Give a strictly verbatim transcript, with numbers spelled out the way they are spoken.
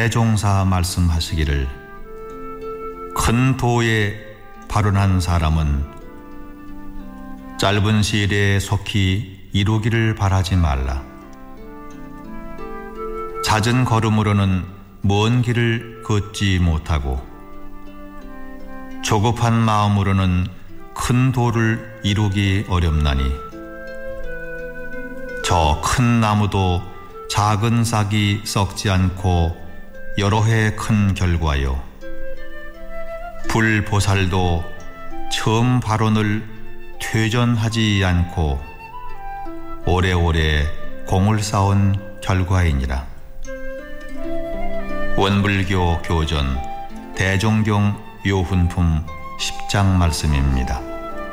대종사 말씀하시기를 큰 도에 발언한 사람은 짧은 시일에 속히 이루기를 바라지 말라. 잦은 걸음으로는 먼 길을 걷지 못하고 조급한 마음으로는 큰 도를 이루기 어렵나니 저 큰 나무도 작은 싹이 썩지 않고 여러 해 큰 결과요 불보살도 처음 발언을 퇴전하지 않고 오래오래 공을 쌓은 결과이니라. 원불교 교전 대종경 요훈품 십 장 말씀입니다.